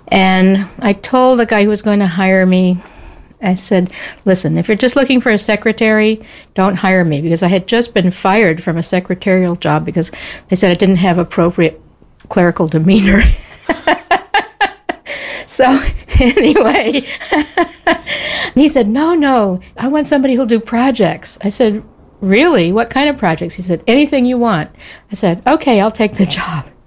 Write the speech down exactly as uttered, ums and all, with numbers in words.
And I told the guy who was going to hire me, I said, listen, if you're just looking for a secretary, don't hire me, because I had just been fired from a secretarial job because they said I didn't have appropriate clerical demeanor. So anyway, he said, no, no, I want somebody who'll do projects. I said, really? What kind of projects? He said, anything you want. I said, okay, I'll take the job.